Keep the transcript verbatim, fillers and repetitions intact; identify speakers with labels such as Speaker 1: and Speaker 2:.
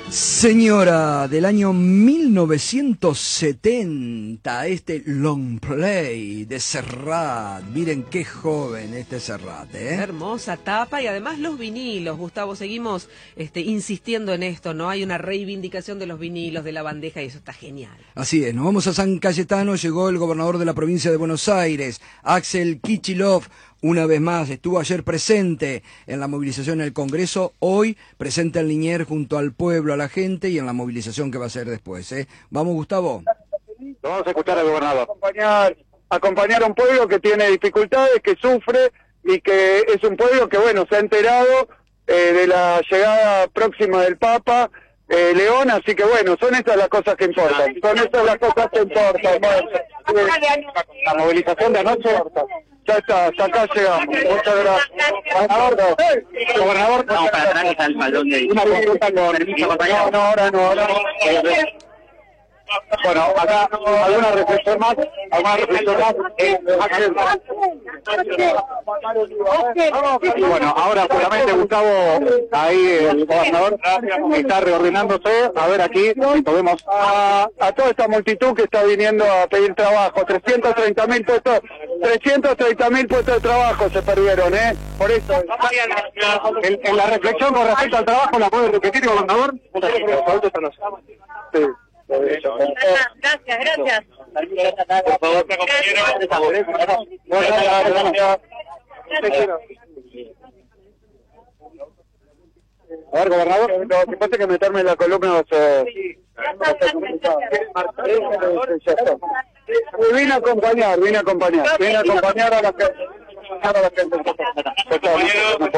Speaker 1: Señora, del año mil novecientos setenta, este long play de Serrat. Miren qué joven este Serrat, ¿eh?
Speaker 2: Hermosa tapa y además los vinilos, Gustavo, seguimos este, insistiendo en esto, ¿no? Hay una reivindicación de los vinilos, de la bandeja y eso está genial.
Speaker 1: Así es, nos vamos a San Cayetano, llegó el gobernador de la provincia de Buenos Aires, Axel Kicillof. Una vez más, estuvo ayer presente en la movilización en el Congreso, hoy presente en Liniers junto al pueblo, a la gente y en la movilización que va a ser después, ¿eh? Vamos, Gustavo.
Speaker 3: Lo vamos a escuchar al gobernador. Acompañar, acompañar a un pueblo que tiene dificultades, que sufre y que es un pueblo que, bueno, se ha enterado eh, de la llegada próxima del Papa eh, León, así que, bueno, son estas las cosas que importan. Son estas las cosas que importan. La movilización de anoche... Ya está, hasta acá llegamos. Muchas gracias. Gobernador, gobernador,
Speaker 4: vamos para atrás al balón de
Speaker 3: una pregunta con permiso, compañero. No, no, ahora no, ahora no. Bueno, acá, ¿alguna reflexión más? ¿Alguna reflexión más? Bueno, ahora seguramente Gustavo, ahí el gobernador está reordenándose. A ver aquí, si podemos... A, a toda esta multitud que está viniendo a pedir trabajo, trescientos treinta mil puestos, trescientos treinta mil puestos de trabajo se perdieron, ¿eh? Por eso... En, en la reflexión con respecto al trabajo, ¿la puede repetir, gobernador? Sí.
Speaker 5: Gracias, gracias.
Speaker 4: Por favor, compañero.
Speaker 3: A ver, gobernador, lo que pasa es que meterme en la columna se... Vine a acompañar, vine a acompañar, vine a acompañar a la gente. A la gente.